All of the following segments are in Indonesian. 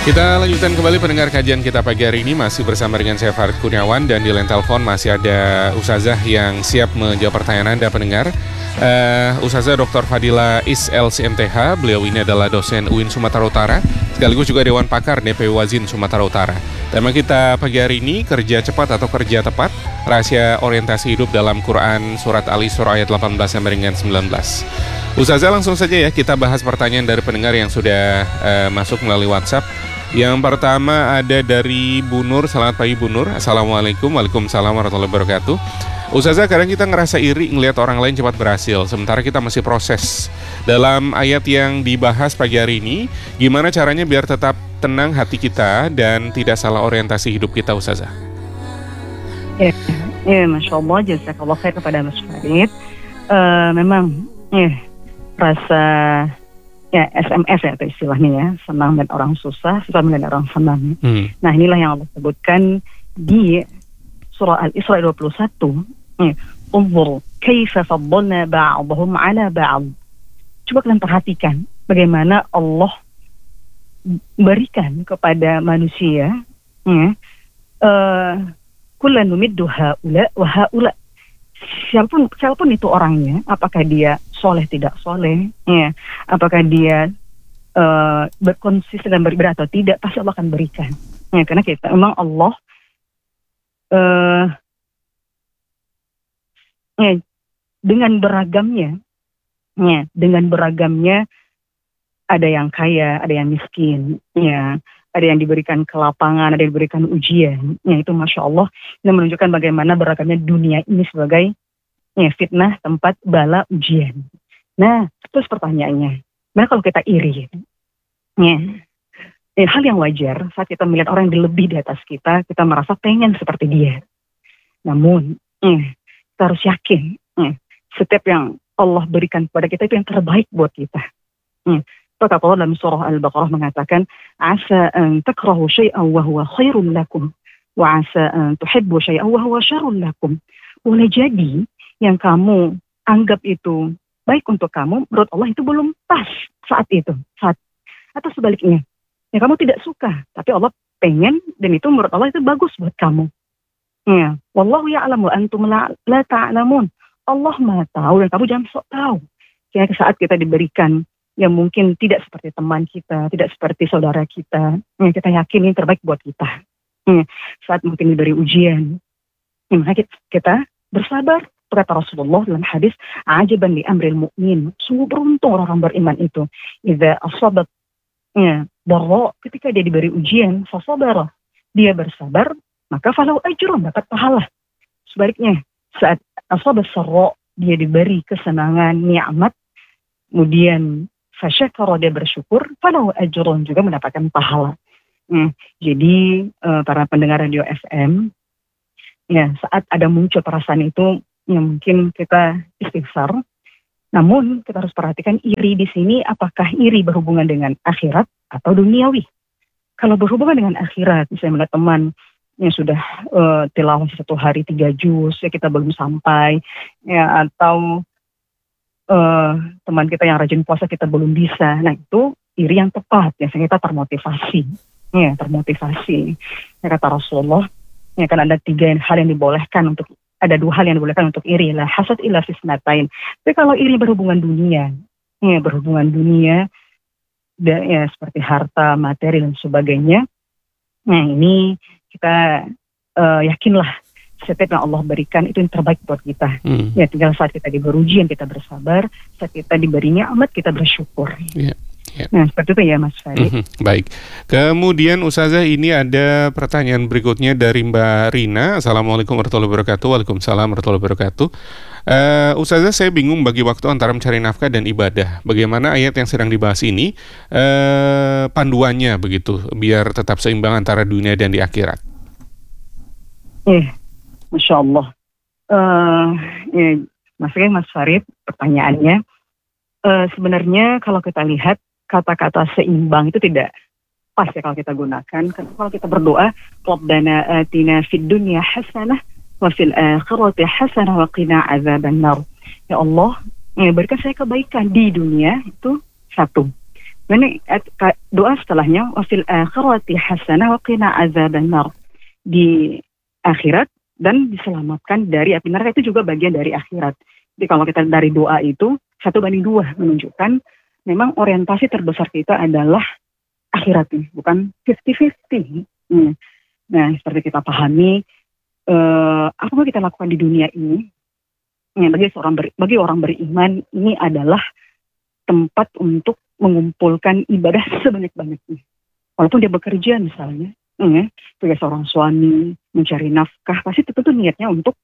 Kita lanjutkan kembali pendengar kajian kita pagi hari ini, masih bersama dengan saya Farid Kurniawan, dan di line telepon masih ada Ustazah yang siap menjawab pertanyaan Anda pendengar. Ustazah Dr. Fadila Is LCMTH, beliau ini adalah dosen UIN Sumatera Utara, sekaligus juga Dewan Pakar DPW Wazin Sumatera Utara. Tema kita pagi hari ini, kerja cepat atau kerja tepat, rahasia orientasi hidup dalam Quran Surat Al-Isra ayat 18 sampai dengan 19. Ustazah, langsung saja ya kita bahas pertanyaan dari pendengar yang sudah masuk melalui WhatsApp. Yang pertama ada dari Bu Nur. Selamat pagi Bu Nur. Assalamualaikum. Waalaikumsalam warahmatullahi wabarakatuh. Ustazah, kadang kita ngerasa iri ngelihat orang lain cepat berhasil, sementara kita masih proses. Dalam ayat yang dibahas pagi hari ini, gimana caranya biar tetap tenang hati kita dan tidak salah orientasi hidup kita, Ustazah? Masya Allah, jazakallah khair kepada Mas Farid. Memang rasa SMS ya itu istilahnya ya, senang dan orang susah melihat orang senang. Nah, inilah yang Allah sebutkan di surah Al-Isra 21. Unzur kaifa faddalna ba'dahum 'ala ba'd. Coba kalian perhatikan bagaimana Allah berikan kepada manusia kullan numiddu haula wa haula. Siapapun itu orangnya, apakah dia soleh tidak soleh, apakah dia berkonsisten dan beribadah atau tidak, pasti Allah akan berikan. Karena kita memang Allah dengan beragamnya ada yang kaya, ada yang miskin, ada yang diberikan kelapangan, ada yang diberikan ujian. Itu Masya Allah, ini menunjukkan bagaimana beragamnya dunia ini sebagai fitnah, tempat bala, ujian. Nah, terus pertanyaannya, nah kalau kita iri, hal yang wajar saat kita melihat orang yang lebih di atas kita merasa pengen seperti dia. Namun, kita harus yakin, setiap yang Allah berikan kepada kita itu yang terbaik buat kita. Kata Allah dalam surah Al-Baqarah mengatakan, asa an takrahu syai'an wa huwa khairun lakum, wa asa an tuhibbu syai'an wa huwa syarrun lakum. Boleh jadi yang kamu anggap itu baik untuk kamu, menurut Allah itu belum pas saat itu. Atau sebaliknya, yang kamu tidak suka, tapi Allah pengen, dan itu menurut Allah itu bagus buat kamu. Wallahu ya'lamu antum la ta'lamun. Allah Maha tahu dan kamu jangan sok tahu. Karena saat kita diberikan yang mungkin tidak seperti teman kita, tidak seperti saudara kita, kita yakin ini terbaik buat kita. Saat mungkin diberi ujian, maka kita bersabar. Kata Rasulullah dalam hadis, ajaban li amril mu'min, sungguh beruntung orang beriman itu. Idza asabat darra, ketika dia diberi ujian, fasabara, dia bersabar, maka falahu ajrun, dapat pahala. Sebaliknya, saat asabat sarra, dia diberi kesenangan, nikmat, kemudian fasyakara, dia bersyukur, falahu ajrun, juga mendapatkan pahala. Jadi para pendengar radio FM, saat ada muncul perasaan itu, mungkin kita istighfar. Namun kita harus perhatikan iri di sini, apakah iri berhubungan dengan akhirat atau duniawi. Kalau berhubungan dengan akhirat, misalnya melihat teman yang sudah tilawah 1 hari 3 juz, kita belum sampai, atau teman kita yang rajin puasa kita belum bisa. Nah, itu iri yang tepat, sehingga kita termotivasi. Kata Rasulullah, kan ada 3 hal yang dibolehkan untuk, ada 2 hal yang dibolehkan untuk iri, lah hasad ila fisnatain. Tapi kalau iri berhubungan dunia, seperti harta, materi dan sebagainya, ini kita yakinlah setiap yang Allah berikan itu yang terbaik buat kita. Tinggal saat kita diberi ujian kita bersabar, saat kita diberi nikmat kita bersyukur. Nah, seperti itu ya Mas Farid. Baik. Kemudian Ustazah, ini ada pertanyaan berikutnya dari Mbak Rina. Assalamualaikum warahmatullahi wabarakatuh. Waalaikumsalam warahmatullahi wabarakatuh. Ustazah, saya bingung bagi waktu antara mencari nafkah dan ibadah. Bagaimana ayat yang sedang dibahas ini panduannya begitu, biar tetap seimbang antara dunia dan di akhirat? Masya Allah. Mas Farid, pertanyaannya sebenarnya kalau kita lihat kata-kata seimbang itu tidak pas ya kalau kita gunakan. Kalau kita berdoa, Rabbana atina fid dunya hasanah wa fil akhirati hasanah wa qina azabannar. Ya Allah, berikan saya kebaikan di dunia itu 1. Ini doa setelahnya wafil akhirati hasanah wa qina azabannar. Di akhirat dan diselamatkan dari api neraka, itu juga bagian dari akhirat. Jadi kalau kita dari doa itu 1:2 menunjukkan memang orientasi terbesar kita adalah akhirat ini, bukan 50-50. Nah, seperti kita pahami apa yang kita lakukan di dunia ini, bagi orang beriman ini adalah tempat untuk mengumpulkan ibadah sebanyak-banyaknya. Walaupun dia bekerja misalnya, sebagai seorang suami mencari nafkah, pasti tentu niatnya untuk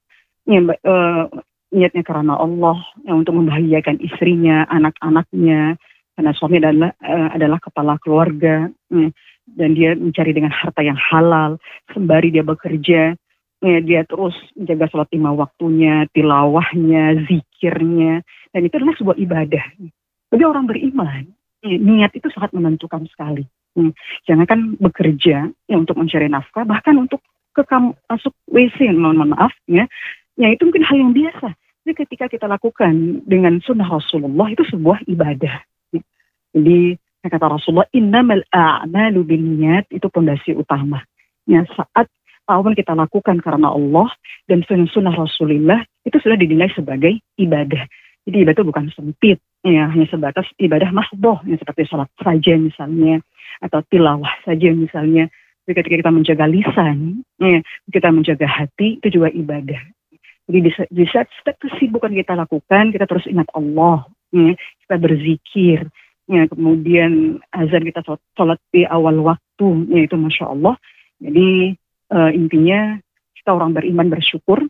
niatnya karena Allah, untuk membahagiakan istrinya, anak-anaknya, karena suami adalah kepala keluarga, dan dia mencari dengan harta yang halal, sembari dia bekerja, dia terus menjaga sholat 5 waktunya, tilawahnya, zikirnya, dan itu adalah sebuah ibadah. Bagi orang beriman, niat itu sangat menentukan sekali. Jangan kan bekerja untuk mencari nafkah, bahkan untuk masuk WC, mohon maaf, ya itu mungkin hal yang biasa. Jadi ketika kita lakukan dengan sunnah Rasulullah, itu sebuah ibadah. Jadi kata Rasulullah, innamal a'malu binniyat, itu pondasi utama. Ya, saat apapun kita lakukan karena Allah dan sunnah Rasulullah, itu sudah dinilai sebagai ibadah. Jadi ibadah bukan sempit, ya hanya sebatas ibadah mahdoh, yang seperti sholat saja misalnya, atau tilawah saja misalnya. Jadi ketika kita menjaga lisan, kita menjaga hati, itu juga ibadah. Jadi di saat setiap kesibukan kita lakukan, kita terus ingat Allah, kita berzikir, kemudian azan kita sholat di awal waktu, itu Masya Allah. Jadi intinya kita orang beriman bersyukur.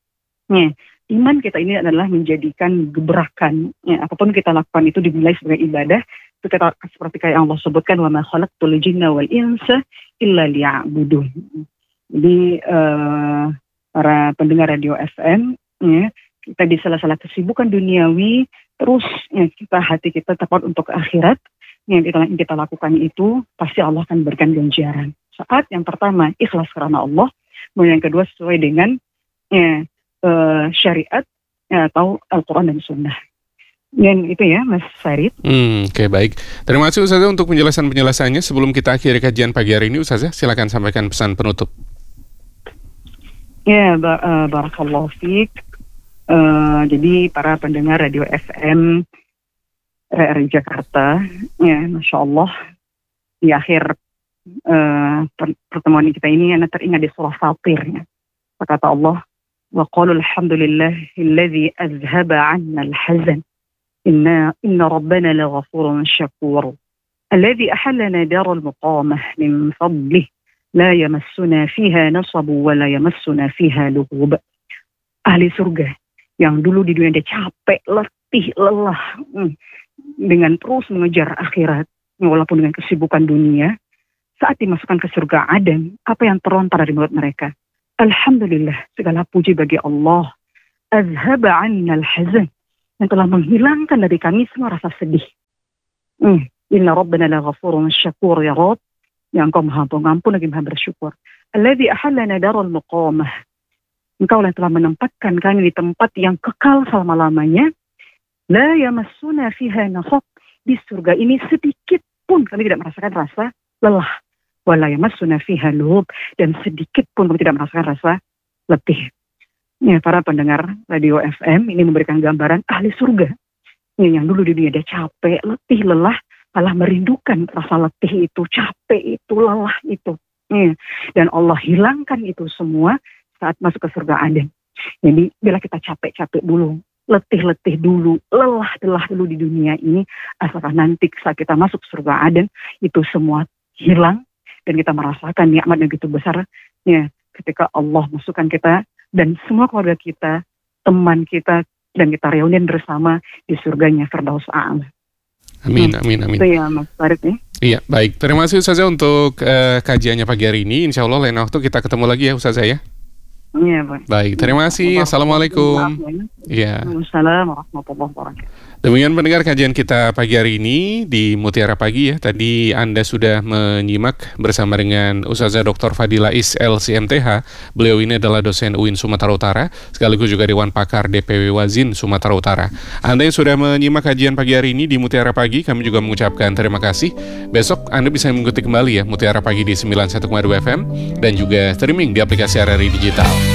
Iman kita ini adalah menjadikan gebrakan, apapun kita lakukan itu dinilai sebagai ibadah. Itu kita seperti kayak Allah sebutkan, wa ma khalaqtul jinna wal insa illa liya'budun. Jadi para pendengar radio FM, kita di salah-salah kesibukan duniawi, terus hati kita tepat untuk akhirat. Yang kita lakukan itu pasti Allah akan berikan ganjaran. Saat yang pertama ikhlas karena Allah, kemudian yang kedua sesuai dengan syariat atau Al-Quran dan Sunnah. Dan itu ya Mas Farid. Oke, baik. Terima kasih Ustazah untuk penjelasannya. Sebelum kita akhiri kajian pagi hari ini, Ustazah silakan sampaikan pesan penutup. Ya, barakallahu fiik. Jadi para pendengar radio FM RRI Jakarta, ya Masya Allah, di akhir pertemuan kita ini Anda teringat di surah Fatir, ya. Kata Allah, wa qalu alhamdulillahilladzi azhaba 'anna al-hazan inna rabbana laghafurun syakur alladzi ahallana daral muqamah min fadlihi la yamassuna fiha nasab wa la yamassuna fiha lughub. Ahli surga yang dulu di dunia dia capek, letih, lelah dengan terus mengejar akhirat, walaupun dengan kesibukan dunia, saat dimasukkan ke surga Aden, apa yang terlontar dari mulut mereka? Alhamdulillah, segala puji bagi Allah. Azhaba 'anna al-hazan, yang telah menghilangkan dari kami semua rasa sedih. Inna rabbana laghafurun syakur, ya Rabb, yang Engkau Maha Pengampun lagi Maha bersyukur. Alladzi ahallana daral muqamah, Engkau yang telah menempatkan kami di tempat yang kekal selama-lamanya. La yamassuna fiha nasab, di surga ini sedikit pun kami tidak merasakan rasa lelah. Wala yamassuna fiha lughub, dan sedikit pun kami tidak merasakan rasa letih. Ya, para pendengar radio FM ini memberikan gambaran ahli surga. Ya, yang dulu di dunia dia capek, letih, lelah, malah merindukan rasa letih itu, capek itu, lelah itu. Ya, dan Allah hilangkan itu semua saat masuk ke surga Aden. Jadi bila kita capek-capek dulu, letih-letih dulu, lelah-lelah dulu di dunia ini, asalkan nanti saat kita masuk surga Aden, itu semua hilang, dan kita merasakan nikmat yang begitu besar, ya, ketika Allah masukkan kita dan semua keluarga kita, teman kita, dan kita reunian bersama di surganya Firdaus A'la. Amin, amin, amin. Itu ya Mas Farid nih. Iya, baik. Terima kasih Ustazah untuk kajiannya pagi hari ini. Insya Allah lain waktu kita ketemu lagi ya Ustazah ya. Iya, Pak. Baik, terima kasih. Assalamualaikum. Iya. Waalaikumsalam warahmatullahi wabarakatuh. Demikian pendengar kajian kita pagi hari ini di Mutiara Pagi ya. Tadi Anda sudah menyimak bersama dengan Ustazah Dr. Fadila Is LCMTH. Beliau ini adalah dosen UIN Sumatera Utara, sekaligus juga Dewan Pakar DPW Wazin Sumatera Utara. Anda yang sudah menyimak kajian pagi hari ini di Mutiara Pagi, kami juga mengucapkan terima kasih. Besok Anda bisa mengikuti kembali ya Mutiara Pagi di 91,2 FM dan juga streaming di aplikasi RRI Digital.